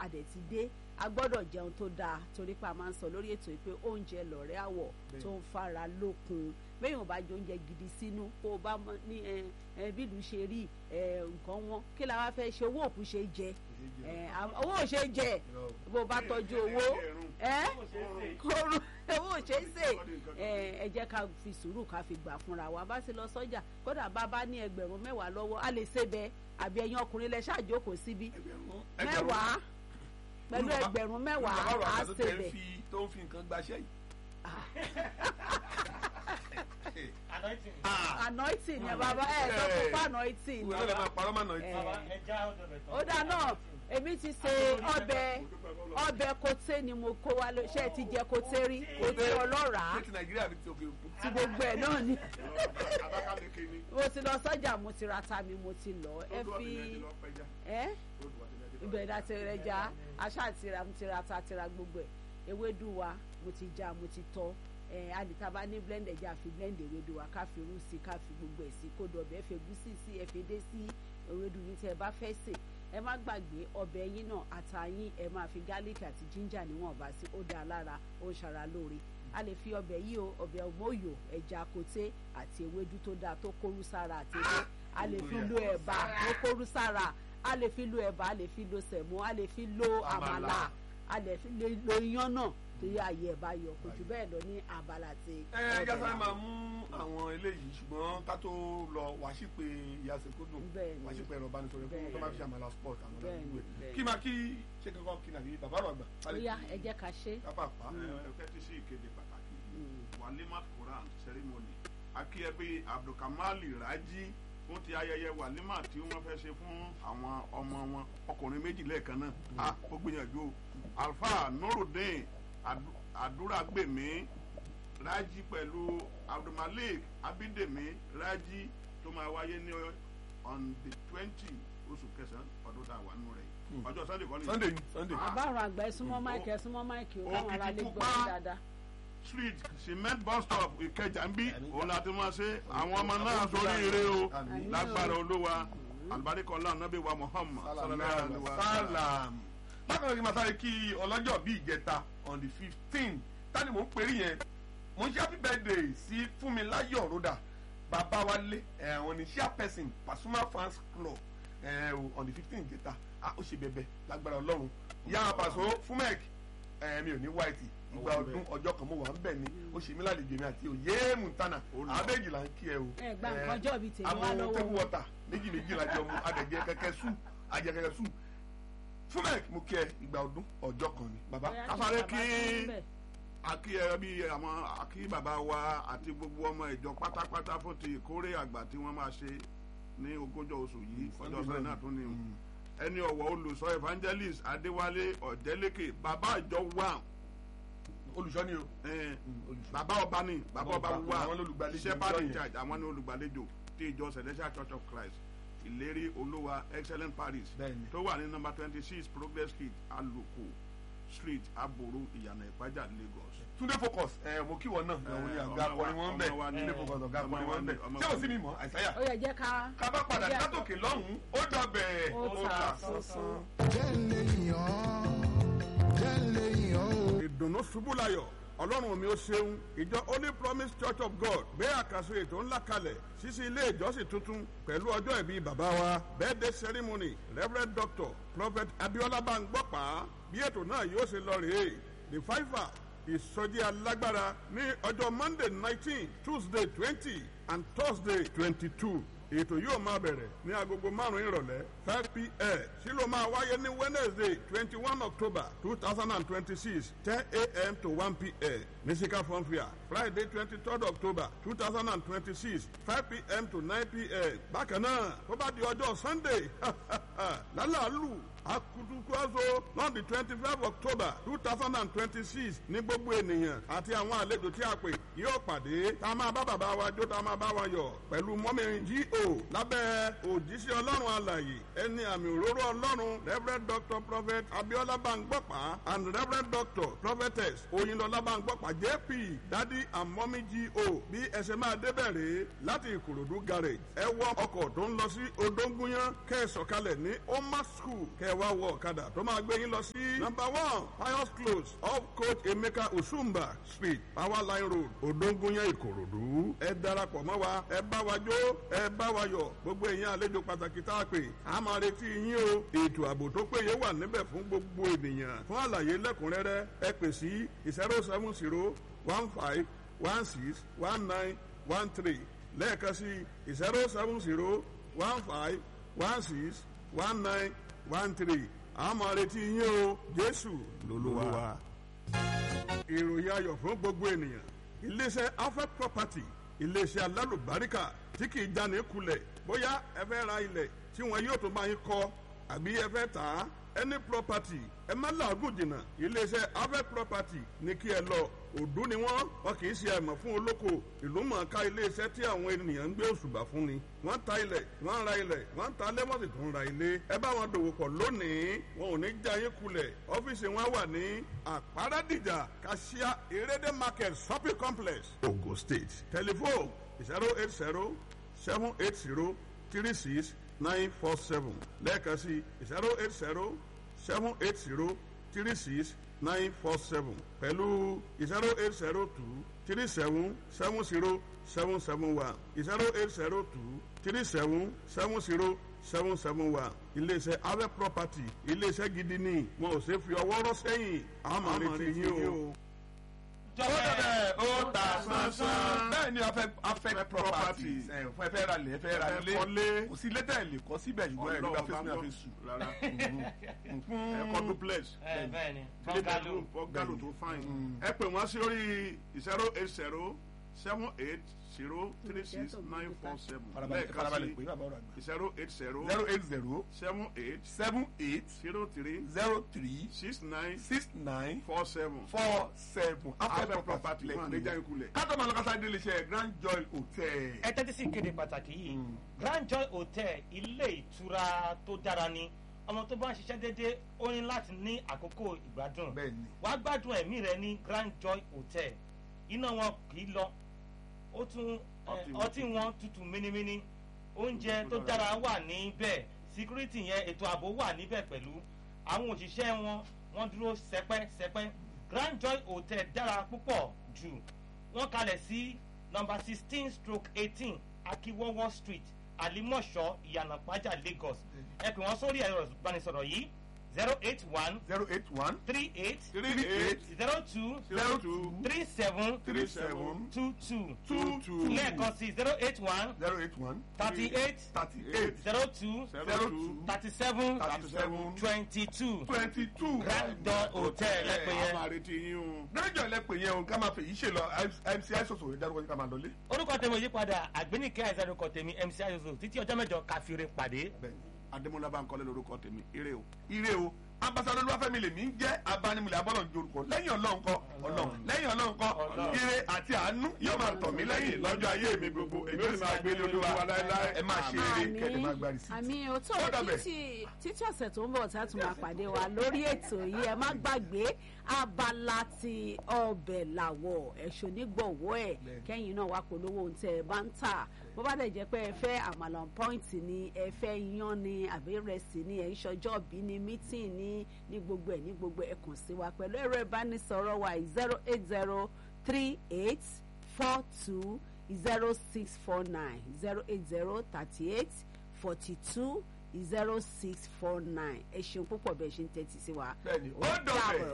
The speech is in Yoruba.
adẹ̀ ti dé a gbọ́dọ̀ jẹun tó dáa torí pé a máa ń sọ lórí ètò yìí pé oúnjẹ lọ̀rẹ́ àwọ̀ tó ń fara lókun bẹ́ẹ̀ ò bá jẹ oúnjẹ gidi sínú kó o bá ní bílù ṣe rí nǹkan wọn kí la wá fẹ́ ṣe owó òkú ṣe jẹ owó ò ṣe jẹ bó o bá tọ́jú owó owó ò ṣe é sè ẹ jẹ́ ká fi sùúrù ká fi gbà fúnra wa bá ti lọ sọ́jà kódà bá ní ẹgbẹ̀rún 10 lọ́wọ́ a lè ṣe bẹ́ẹ̀ àbí ẹ̀yin ọkùnrin lẹ ṣáàjókòó síbí 10 pẹ̀lú ẹgbẹ̀rún 10 á ṣe bẹ́ẹ̀. tó ń fi nǹkan gbaṣẹ́ yìí. anointing ni bàbá sọ fún pa anointing ni wọ́n lè máa parọ́ mọ́ anointing. ó dáa náà èmi ti ṣe ọbẹ̀ koté ni mo kó wa ṣe ti jẹ koté rí koté ọlọ́ràá ti nàìjíríà fi ti òkè òkun. ti gbogbo ẹ̀ náà ni mo ti lọ sọ́jà mo ti ra ta mi mo ti lọ ẹ fi ibẹ̀ dá ti rẹ̀ já aṣá àti ra mo ti ra ta ti ra gbogbo ẹ̀ ewédú wa mo ti já mo ti tọ́ adìtaba ní blender jẹ́ àfi blender ewédú wa ká fi irú sí ká fi gbogbo ẹ̀ sí kó dọ̀bẹ̀ ẹ fi ẹ̀gúsí sí ẹ fi edé sí ewédú yín tí ẹ bá fẹ́ sè ẹ má gbàgbé ọbẹ̀ yín náà àtàyín ẹ máa fi garlic àti ginger níwọ̀nba sí ó dáa lára ó ń ṣara lóore a lè fi ọbẹ̀ yìí o ọbẹ̀ ọmọọyọ ẹja koté àti ewédú tó dáa tó kóru sára àti ewé a lè fi lo ẹ̀bà tó kóru sára a lè fi lo ẹ̀bà a lè fi lo sẹ̀mó a lè fi lo àmàlà a lè fi lo iyán náà torí ààyè ẹ̀ bá yọ kò jù bẹ́ẹ̀ lọ ní abala ti. jásáré máa mú àwọn eléyìí ṣùgbọ́n ká tó lọ wàṣípè ìyàsẹ́kódùn wàṣípè ẹ̀rọ ìbánisọ̀rọ̀ fún tó máa fi àmàlà sport àwọn ọ̀dọ́ kí máa kí ṣé kankan kí nàbí bàbá rọ̀ àgbà. bóyá ẹ jẹ́ ká ṣe. kápápá fẹ́tí sí ìkéde pàtàkì walimat Quran ceremony akíyẹbí Abdulkamali Raji fún ti ayẹyẹ wàlímà tí wọ́n fẹ́ ṣe fún àwọn ọmọ wọn ọkùnrin méjì lẹ́ẹ̀kan náà ó gbìyànjú Alfa Nurudeen Adúrágbèmí Rájí pẹ̀lú Abdulmalik Abídèmí Rájí tó máa wáyé ní on the 20 oṣù kẹsàn-án ọdún tá a wà nínú rẹ̀ ọjọ́ Sunday kọ́ni. Sunday. àbárò àgbà ẹ̀súnmọ́ máìkì ó káwọn ará lè gbọ́ dáadáa. Street cement bus stop Ìkẹjà ń bí òun láti máa ṣe àwọn ọmọ náà sórí ire o lágbára Olúwa alibarikọlá anabi wa Muhammad sallallahu alaihi wa sallam. bákan náà kí n máa sáré kí ọlọ́jọ́ bíi ìjẹta on the 15 tani mò ń perí yẹn mo ń ṣe happy birthday sí Fúnmiláyọ̀ Ròdà bàbá wálé àwọn ní chairperson Pasuma fans club on the 15 ìjẹta ó ṣe bẹbẹ lágbára Ọlọ́run ìyá Paso Fumek mi ò ní white ìgbà ọdún ọjọ́ kan mo wà ń bẹ̀ ni ó ṣe mí lálejò mi àti òye Montana abéjì là ń kí ẹ o gba nǹkan jọ bíi tèmi wá lọ́wọ́ àwọn table water méjì lájọ mu adẹ̀jẹ kẹ̀kẹ́ sùn ajẹ sùn Fumek mo kí ẹ ìgbà ọdún ọjọ́ kan ni bàbá. káfárẹ́ kí akí bàbá wa àti gbogbo ọmọ ìjọ pátápátá fún ti ìkórè àgbà tí wọ́n máa ṣe ní ogúnjọ́ oṣù yìí ọjọ́ sẹ́yìn náà tún ní ẹni ọ̀wọ̀ olùsọ evangelist Adéwálé Ọ̀jẹ́lékè bàbá ìjọ wà olùsọ ni o. bàbá ọba ni bàbá ọba wà shepherd in charge àwọn ni olùgbàlejò ti ìjọ Celestial Church of Christ Ìlérí Olúwa excellent parish tó wà ní number 26 Progress Street Aloko Street Aboru Ìyànà Ìpájà Lagos. Túndé Focus mo kí wọn náà òun ni àgbà akọrin wọn bẹ Túndé Focus ọ̀gá akọrin wọn bẹ ṣé o sí mi mọ̀ Àìsáyà. ó yẹ jẹ́ ká bá padà látòkè lọ́hùn-ún ó dọ̀bẹ̀ ó ta sánsán. ìdùnnú ṣubú layọ̀ ọlọ́run mi ó ṣeun ìjọ Holy Promise Church of God bẹ́ẹ̀ àkàsọ ètò ńlá kalẹ̀ ṣíṣí ilé ìjọsìn tuntun pẹ̀lú ọjọ́ ìbí bàbá wa birthday ceremony Reverend Dr. Prophet Abiola Bangbọ́pá bí ètò náà yóò ṣe lọ rèé the fiver ìsọjí alágbára ní ọjọ́ Monday 19 Tuesday 20 and Thursday 22 ètò yóò máa bẹ̀rẹ̀ ní agogo 5 ìrọ̀lẹ́ 5 p.m. sí ló máa wáyé ní Wednesday 21 October 2026 10 a.m. to 1 p.m. ní Sika Funfair Friday 23 October 2026 5 p.m. to 9 p.m. bákan náà tó bá di ọjọ́ Sunday lálàálù akutukuazo lọ́n di 25 October 2026 ní gbogbo ènìyàn àti àwọn àlejò tí a pè yóò pàdé tá a máa bá bàbá wa jó tá a máa bá wa yọ̀ pẹ̀lú mọ́mìrin G.O. lábẹ́ òjíṣẹ́ ọlọ́run alàyè ẹni àmì òróró ọlọ́run Reverend Dr. Prophet Abiola Bangbọ́pá and Reverend Dr. Prophetess Oyinlọlá Bangbọ́pá JP Daddy and Mommy G.O. bí ẹsẹ̀ máa débẹ̀rẹ̀ láti Ìkòròdú garage ẹ wọ ọkọ̀ tó ń lọ sí Odóngúnyán kẹ́ ẹ sọ̀kalẹ̀ ní Oma School kẹ́ ẹ wá wọ ọ̀kadà tó máa gbé yín lọ sí number 1 Pius Close off Coach Emeka Osumba Street Power Line Road Odongunya Ìkòròdú. ẹ darapọ̀ mọ́ wa ẹ bá wa jó ẹ bá wa yọ̀ gbogbo èèyàn àlejò pàtàkì tá a pè á máa retí yín o. ètò ààbò tó péye wà níbẹ̀ fún gbogbo ènìyàn. fún àlàyé lẹ́kùnrẹ́rẹ́ ẹ pè sí 07015161913 lẹ́ẹ̀kan sí 07015161913 a máa retí yín o. Jésù lolúwa. ìròyìn ayọ̀ fún gbogbo ènìyàn. iléeṣẹ́ Alpha Property iléeṣẹ́ alálùbáríkà tí kì í jáni kulẹ̀ bóyá ẹ fẹ́ ra ilẹ̀ tí wọn yóò tó máa yín kọ́ àbí ẹ fẹ́ tà á any property ẹ má làágùn jìnnà iléeṣẹ́ Alpha Property ní kí ẹ lọ. òdú ni wọ́n kì í ṣe àìmọ̀ fún olóko ìlú mọ̀ọ́ká iléeṣẹ́ tí àwọn ènìyàn ń gbé òṣùbà fún ni. wọ́n ta ilẹ̀ wọ́n ra ilẹ̀ wọ́n ta lẹ́mọ̀sì tó ń ra ilé. ẹ bá wọn dòwò pọ̀ lónìí wọn ò ní já yín kulẹ̀. ọ́fíìsì wọn wà ní àpárádìjà Kashia Erede Market Shopping Complex Ogun State. Telephone 080-780-36-947 lẹ́ẹ̀kan sí 080-780-36-947 pẹ̀lú 08023770771 08023770771 iléeṣẹ́ Alpha Property iléeṣẹ́ gidi ni wọn ò ṣe fi ọwọ́ rọ́ sẹ́yìn àwọn máa retí yín o. jọ́dẹ̀ ó ta sánsán. bẹ́ẹ̀ ni afẹ́ properties fẹ́ ra lẹ̀ fẹ́ ra ilé kò sí létẹ̀ lè kọ́ síbẹ̀ yìí wọ́n ẹ̀ nígbà fẹ́sùn náà fi sùn. ẹ̀kọ́ duplex bọ́gálù tó fáìn. ẹ pè wọ́n sí orí 080-78-036-947 lẹ́ẹ̀kan sí 080-78-78-03-69-47 afẹ́ property lẹ́kùnlé. kátó máa lọ kásá délé iṣẹ́ Grand Joy Hotel. ẹ tẹ́tí sí ìkéde pàtàkì yìí Grand Joy Hotel ilé ìtura tó dára ni ọmọ tó bá ń ṣiṣẹ́ déédéé ó ní láti ní àkókò ìgbádùn. wàá gbádùn ẹ̀mí rẹ ní Grand Joy Hotel. iná wọn kì í lọ ó tún ọtí wọn tutù mínímíní oúnjẹ tó dára wà níbẹ̀ security yẹn ètò ààbò wà níbẹ̀ pẹ̀lú àwọn òṣìṣẹ́ wọn dúró sẹpẹ́sẹpẹ́. Grand Joy Hotel dára púpọ̀ jù wọ́n kalẹ̀ sí number 16/18 Akiwowo Street Alimosho Ìyànàpájà Lagos. ẹ pè wọ́n sórí ẹ̀rọ ìbánisọ̀rọ̀ yìí 081 38 02 37 22 lẹ́ẹ̀kan sí 081 38 02 37 22 Grand Joy Hotel lẹ́pẹ̀ yẹn. Grand Joy lẹ́pẹ̀ yẹn o ká máa fèyí ṣe lọ MC Aisoso rẹ̀ dárúkọ ní ká máa lọlé. orúkọ tèmi ò yí padà Àgbénìkẹ́ àìsàn orúkọ tèmi MC Aisoso títí ọjọ́ mẹ́jọ káfíńrè pàdé. Adémọ́lá Bánkọ́lé lórúkọ tèmi ire o. ire o ambassadọ Olúwafẹ́mi lèmi ń jẹ́ abanimulẹ̀ abọ́lọ̀ njorúkọ lẹ́yìn Ọlọ́run kọ́ Ọlọ́run lẹ́yìn Ọlọ́run kọ́ ire àti àánú yóò máa tọ̀ mí lẹ́yìn lọ́jọ́ ayé mi gbogbo èmi ò sì máa gbé Olúwa láéláé ẹ máa ṣe eré kẹ́lẹ́ máa gbárí sí. àmì òótọ́ títí ọ̀sẹ̀ tó ń bọ̀ tá a tún máa pàdé wa lórí ètò yìí ẹ má gbàgbé abala ti ọbẹ̀ làwọ̀ ẹ̀ṣọ́ nígbọ̀wọ́ ẹ̀ kẹ́yìn náà wá polówó ohun tẹ́ ẹ bá ń tà bó bá dẹ̀ jẹ́ pé ẹ fẹ́ àmàlà point ni ẹ fẹ́ iyán ni àbí ìrẹsì ni ẹ̀ ń ṣọjọ́ bí ni meeting ní gbogbo ẹ̀ ẹ kàn sí wa pẹ̀lú ẹ̀rọ ìbánisọ̀rọ̀ wa 08038420649 08038420649 ẹ ṣeun púpọ̀ bẹ́ẹ̀ ṣe ń tẹ́tí sí wa. bẹ́ẹ̀ni ó dọ̀bẹ̀.